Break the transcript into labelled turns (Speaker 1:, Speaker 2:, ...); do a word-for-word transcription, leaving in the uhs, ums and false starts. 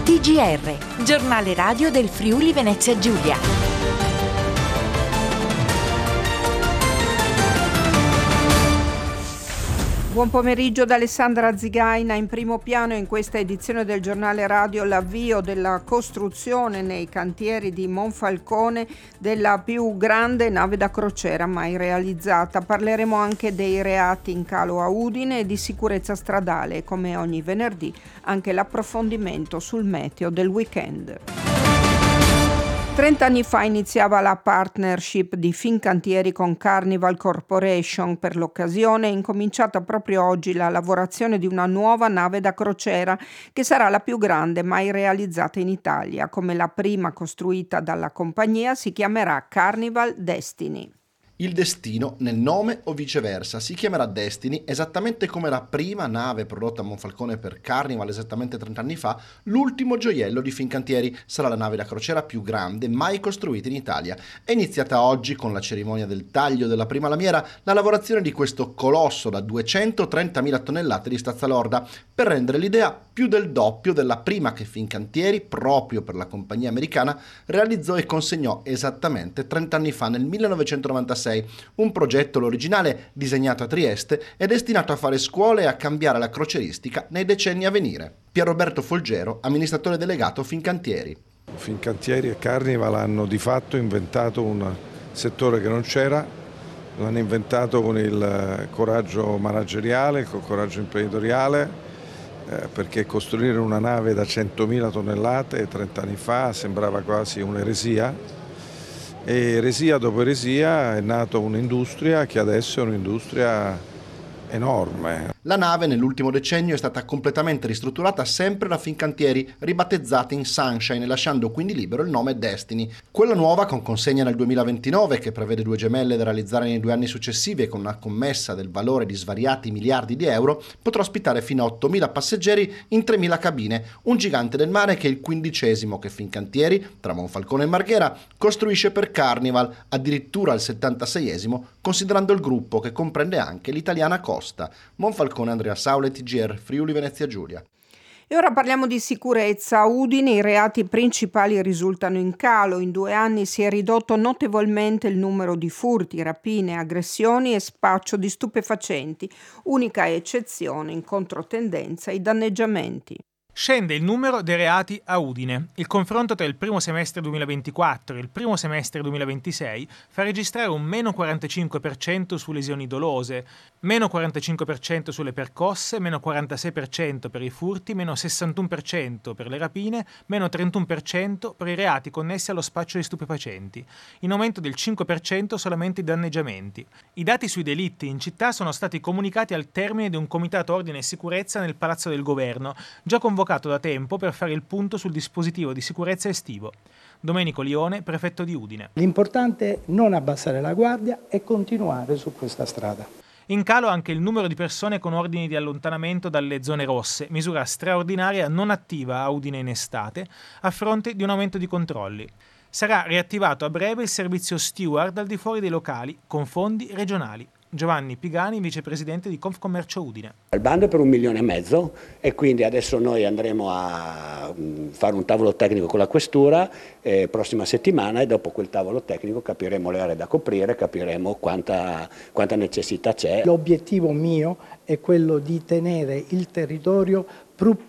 Speaker 1: T G R, giornale radio del Friuli Venezia Giulia.
Speaker 2: Buon pomeriggio da Alessandra Zigaina. In primo piano in questa edizione del giornale radio l'avvio della costruzione nei cantieri di Monfalcone della più grande nave da crociera mai realizzata. Parleremo anche dei reati in calo a Udine e di sicurezza stradale e, come ogni venerdì, anche l'approfondimento sul meteo del weekend. Trent'anni fa iniziava la partnership di Fincantieri con Carnival Corporation. Per l'occasione è incominciata proprio oggi la lavorazione di una nuova nave da crociera che sarà la più grande mai realizzata in Italia. Come la prima costruita dalla compagnia, si chiamerà Carnival Destiny.
Speaker 3: Il destino nel nome o viceversa, si chiamerà Destiny esattamente come la prima nave prodotta a Monfalcone per Carnival esattamente trent'anni fa. L'ultimo gioiello di Fincantieri sarà la nave da crociera più grande mai costruita in Italia. È iniziata oggi con la cerimonia del taglio della prima lamiera la lavorazione di questo colosso da duecentotrentamila tonnellate di stazza lorda, per rendere l'idea più del doppio della prima che Fincantieri, proprio per la compagnia americana, realizzò e consegnò esattamente trent'anni fa, nel millenovecentonovantasei. Un progetto, l'originale, disegnato a Trieste e destinato a fare scuole e a cambiare la crocieristica nei decenni a venire. Pierroberto Folgero, amministratore delegato Fincantieri.
Speaker 4: Fincantieri e Carnival hanno di fatto inventato un settore che non c'era, l'hanno inventato con il coraggio manageriale, con il coraggio imprenditoriale, eh, perché costruire una nave da centomila tonnellate trent'anni fa sembrava quasi un'eresia. E eresia dopo eresia è nata un'industria che adesso è un'industria enorme.
Speaker 3: La nave nell'ultimo decennio è stata completamente ristrutturata sempre da Fincantieri, ribattezzata in Sunshine, lasciando quindi libero il nome Destiny. Quella nuova, con consegna nel duemilaventinove, che prevede due gemelle da realizzare nei due anni successivi e con una commessa del valore di svariati miliardi di euro, potrà ospitare fino a ottomila passeggeri in tremila cabine, un gigante del mare che è il quindicesimo che Fincantieri, tra Monfalcone e Marghera, costruisce per Carnival, addirittura al settantaseiesimo, considerando il gruppo che comprende anche l'italiana Costa. Monfalcone, Andrea Saule, T G R, Friuli Venezia Giulia.
Speaker 2: E ora parliamo di sicurezza. A Udine i reati principali risultano in calo. In due anni si è ridotto notevolmente il numero di furti, rapine, aggressioni e spaccio di stupefacenti. Unica eccezione, in controtendenza, i danneggiamenti.
Speaker 5: Scende il numero dei reati a Udine. Il confronto tra il primo semestre duemilaventiquattro e il primo semestre duemilaventisei fa registrare un meno quarantacinque per cento su lesioni dolose, meno quarantacinque per cento sulle percosse, meno quarantasei per cento per i furti, meno sessantuno per cento per le rapine, meno trentuno per cento per i reati connessi allo spaccio di stupefacenti. In aumento del cinque per cento solamente i danneggiamenti. I dati sui delitti in città sono stati comunicati al termine di un comitato ordine e sicurezza nel Palazzo del Governo, già convocato da tempo per fare il punto sul dispositivo di sicurezza estivo. Domenico Lione, prefetto di Udine.
Speaker 6: L'importante è non abbassare la guardia e continuare su questa strada.
Speaker 5: In calo anche il numero di persone con ordini di allontanamento dalle zone rosse, misura straordinaria non attiva a Udine in estate, a fronte di un aumento di controlli. Sarà riattivato a breve il servizio steward al di fuori dei locali, con fondi regionali. Giovanni Pigani, vicepresidente di Confcommercio Udine.
Speaker 7: Il bando è per un milione e mezzo e quindi adesso noi andremo a fare un tavolo tecnico con la questura eh, prossima settimana, e dopo quel tavolo tecnico capiremo le aree da coprire, capiremo quanta, quanta necessità c'è.
Speaker 6: L'obiettivo mio è quello di tenere il territorio